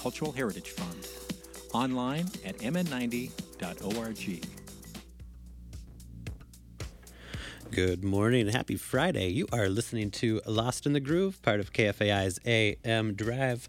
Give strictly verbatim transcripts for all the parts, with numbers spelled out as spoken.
Cultural Heritage Fund. Online at m n ninety dot org. Good morning. Happy Friday. You are listening to Lost in the Groove, part of K F A I's A M Drive.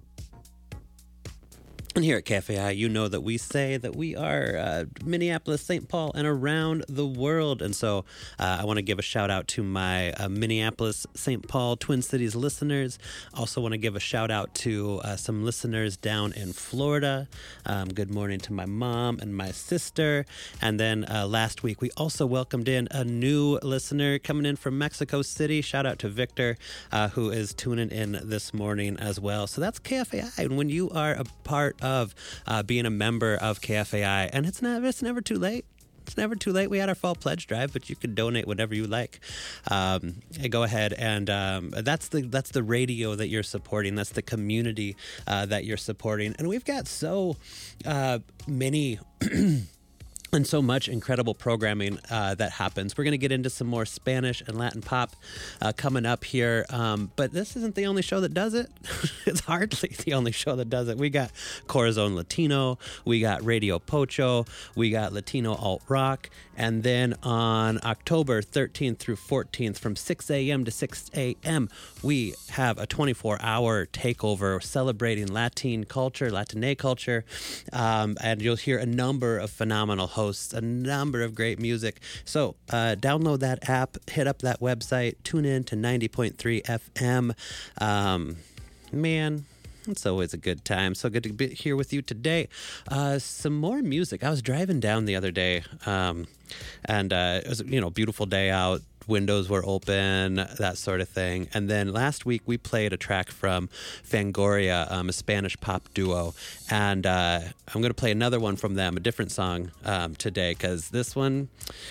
And here at K F A I, you know that we say that we are uh, Minneapolis, Saint Paul, and around the world. And so uh, I want to give a shout out to my uh, Minneapolis, Saint Paul, Twin Cities listeners. Also want to give a shout out to uh, some listeners down in Florida. Um, good morning to my mom and my sister. And then uh, last week, we also welcomed in a new listener coming in from Mexico City. Shout out to Victor, uh, who is tuning in this morning as well. So that's K F A I. And when you are a part of uh, being a member of K F A I, and it's never, it's never too late. It's never too late. We had our fall pledge drive, but you can donate whatever you like. Um, go ahead, and um, that's the that's the radio that you're supporting. That's the community uh, that you're supporting, and we've got so uh, many. And so much incredible programming uh, that happens. We're going to get into some more Spanish and Latin pop uh, coming up here. Um, but this isn't the only show that does it. It's hardly the only show that does it. We got Corazon Latino. We got Radio Pocho. We got Latino Alt Rock. And then on October thirteenth through fourteenth from six a.m. to six a.m., we have a twenty-four hour takeover celebrating Latin culture, Latine culture. Um, and you'll hear a number of phenomenal hosts, a number of great music. So uh, download that app, hit up that website, tune in to ninety point three F M. Um, man, it's always a good time. So good to be here with you today. Uh, some more music. I was driving down the other day, um, and uh, it was, you know, beautiful day out. Windows were open, that sort of thing. And then last week we played a track from Fangoria, um, a Spanish pop duo. And uh, I'm going to play another one from them, a different song um, today, because this one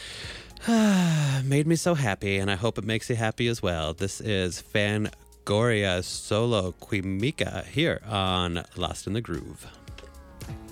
uh, made me so happy, and I hope it makes you happy as well. This is Fangoria Solo Quimica here on Lost in the Groove.